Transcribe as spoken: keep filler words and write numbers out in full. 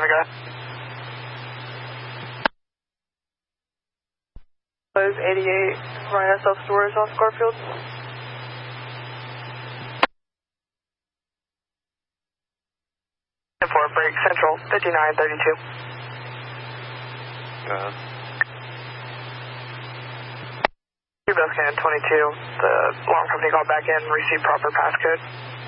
go ahead. Close eighty-eight, Ryan self-storage on Scarfield. four, break Central, fifty-nine thirty-two. Go ahead. You're both can twenty-two. The alarm company called back in, received proper passcode.